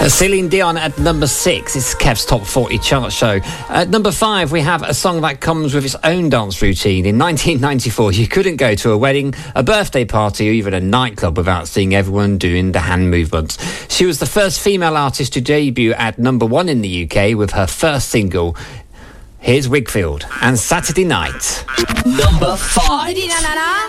Celine Dion at number 6. It's Kev's Top 40 chart show. At number 5, we have a song that comes with its own dance routine. In 1994, you couldn't go to a wedding, a birthday party, or even a nightclub without seeing everyone doing the hand movements. She was the first female artist to debut at number 1 in the UK with her first single. Here's Wigfield and Saturday Night. Number 5.